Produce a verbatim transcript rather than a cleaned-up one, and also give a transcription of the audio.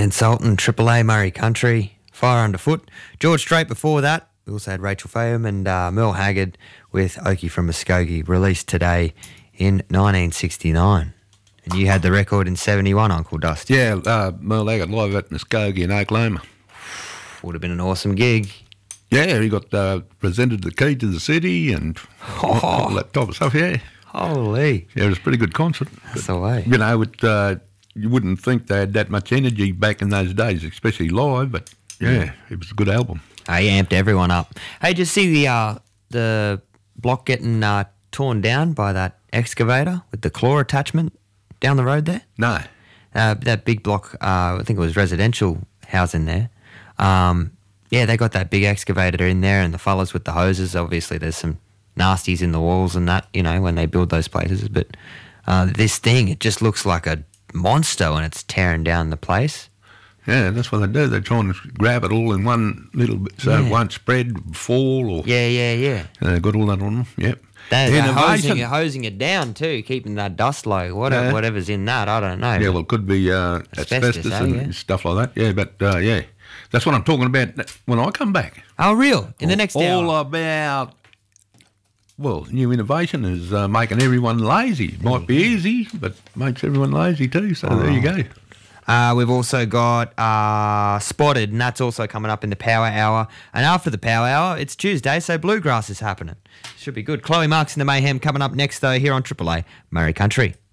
Dan Sultan, Triple A Murray Country, Fire Underfoot. George Strait before that. We also had Rachel Faham and uh, Merle Haggard with Okie from Muskogee, released today in nineteen sixty-nine. And you had the record in seventy-one, Uncle Dusty. Yeah, uh, Merle Haggard live at Muskogee in Oklahoma. Would have been an awesome gig. Yeah, he got uh, presented the key to the city and Oh. all that type of stuff, yeah. Holy. Yeah, it was a pretty good concert. That's the way. You know, it, uh, you wouldn't think they had that much energy back in those days, especially live, but yeah, it was a good album. He amped everyone up. Hey, did you see the uh, the block getting uh, torn down by that excavator with the claw attachment down the road there? No. Uh, that big block, uh, I think it was residential housing there. Um, yeah, they got that big excavator in there, and the fellas with the hoses. Obviously, there's some nasties in the walls and that, you know, when they build those places. But uh, this thing, it just looks like a monster when it's tearing down the place. Yeah, that's what they do. They try and grab it all in one little bit so Yeah. it won't spread, fall, or Yeah, yeah, yeah. uh, they've got all that on them. Yep. They're, they're hosing, Innovation. hosing it down too, keeping that dust low. Whatever, Yeah. whatever's in that, I don't know. Yeah, well, it could be uh, Asbestos, asbestos eh, and yeah. stuff like that. Yeah, but uh, yeah, that's what I'm talking about when I come back. Oh, real? In the next all hour? about, well, new innovation is uh, making everyone lazy. It might be easy, but makes everyone lazy too. So there you go. Uh, we've also got uh, Spotted, and that's also coming up in the Power Hour. And after the Power Hour, it's Tuesday, so Bluegrass is happening. Should be good. Chloe Marks in the Mayhem coming up next, though, here on Triple A Murray Country.